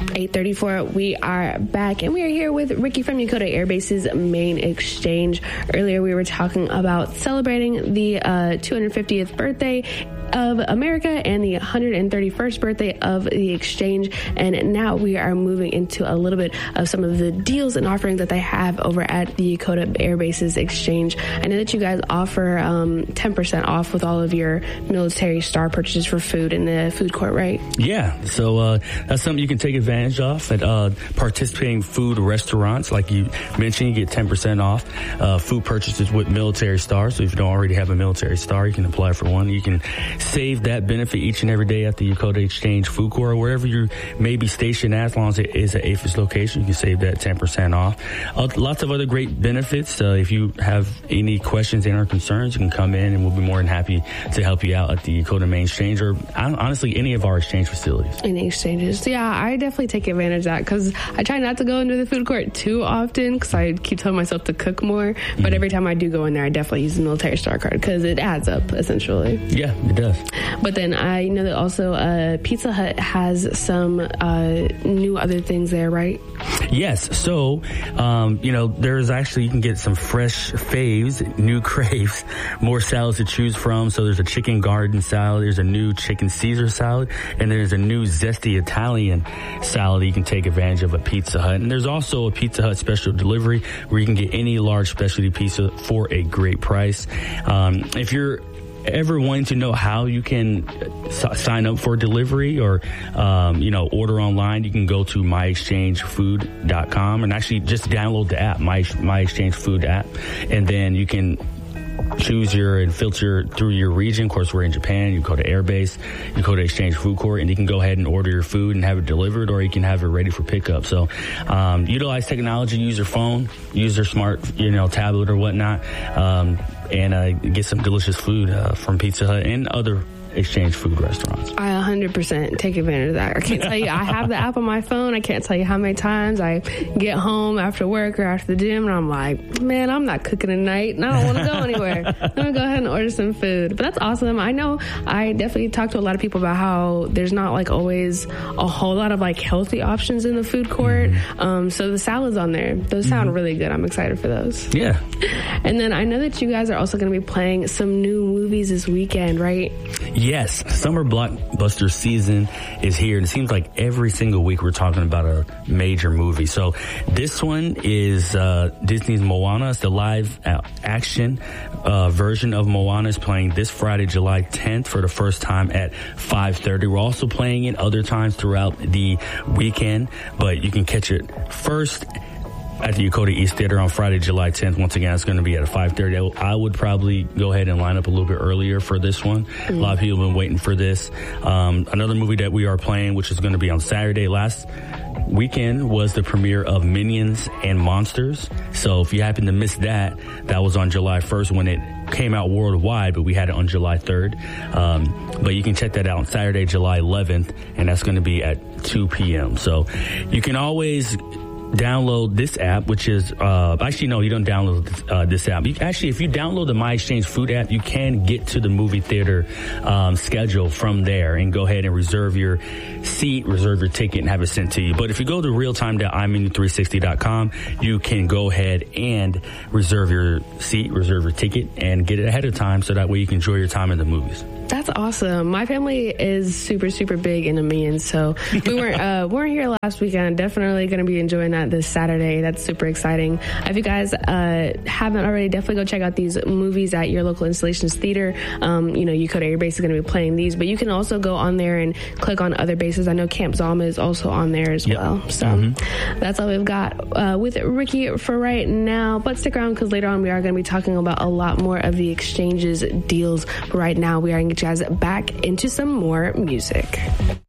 8:34, we are back, and we are here with Ricky from Yokota Air Base's main exchange. Earlier, we were talking about celebrating the 250th birthday of America and the 131st birthday of the exchange, and now we are moving into a little bit of some of the deals and offerings that they have over at the Yokota Air Base's exchange. I know that you guys offer 10% off with all of your military star purchases for food in the food court, right? Yeah, so that's something you can take advantage of at participating food restaurants. Like you mentioned, you get 10% off food purchases with military stars. So if you don't already have a military star, you can apply for one. You can save that benefit each and every day at the Yokota Exchange Food Court or wherever you may be stationed at, as long as it is an APHIS location. You can save that 10% off. Lots of other great benefits. If you have any questions and or concerns, you can come in and we'll be more than happy to help you out at the Yokota Main Exchange or honestly any of our exchange facilities. Any exchanges. Yeah, I definitely take advantage of that because I try not to go into the food court too often because I keep telling myself to cook more. But every time I do go in there, I definitely use the military star card because it adds up essentially. Yeah, it does. But then I know that also Pizza Hut has some new other things there, right? Yes. So, there's actually, you can get some fresh faves, new craves, more salads to choose from. So there's a chicken garden salad, there's a new chicken Caesar salad, and there's a new zesty Italian salad that you can take advantage of at Pizza Hut. And there's also a Pizza Hut special delivery where you can get any large specialty pizza for a great price. If you're ever wanting to know how you can sign up for delivery or, order online, you can go to myexchangefood.com and actually just download the app, My Exchange Food app, and then you can choose and filter through your region. Of course, we're in Japan. You go to Air Base, you go to Exchange Food Court, and you can go ahead and order your food and have it delivered, or you can have it ready for pickup. So, utilize technology, use your phone, use your smart, tablet or whatnot, and get some delicious food from Pizza Hut and other exchange food restaurants. I 100% take advantage of that. I can't tell you, I have the app on my phone. I can't tell you how many times I get home after work or after the gym and I'm like, man, I'm not cooking tonight and I don't want to go anywhere. Let me go ahead and order some food. But that's awesome. I know I definitely talk to a lot of people about how there's not like always a whole lot of like healthy options in the food court. So the salads on there, those sound really good. I'm excited for those. Yeah. And then I know that you guys are also going to be playing some new movies this weekend, right? Yes, summer blockbuster season is here, and it seems like every single week we're talking about a major movie. So this one is Disney's Moana. It's the live action version of Moana is playing this Friday, July 10th for the first time at 5:30. We're also playing it other times throughout the weekend, but you can catch it first at the Yokota East Theater on Friday, July 10th. Once again, it's going to be at 5:30. I would probably go ahead and line up a little bit earlier for this one. A lot of people have been waiting for this. Another movie that we are playing, which is going to be on Saturday. Last weekend was the premiere of Minions and Monsters. So if you happen to miss that, that was on July 1st when it came out worldwide, but we had it on July 3rd. But you can check that out on Saturday, July 11th, and that's going to be at 2 p.m. So you can always download this app, which is actually no, you don't download this app. If you download the My Exchange Food app, you can get to the movie theater schedule from there and go ahead and reserve your seat, reserve your ticket, and have it sent to you. But if you go to realtime.imenu360.com, you can go ahead and reserve your seat, reserve your ticket, and get it ahead of time so that way you can enjoy your time in the movies. That's awesome. My family is super, super big into Minions, so we weren't here last weekend. Definitely going to be enjoying that this Saturday. That's super exciting. If you guys haven't already, definitely go check out these movies at your local installations theater. Yokota Air Base is going to be playing these, but you can also go on there and click on other bases. I know Camp Zama is also on there as well. So that's all we've got with Ricky for right now. But stick around because later on we are going to be talking about a lot more of the exchange's deals. Right now we are going to get you guys back into some more music.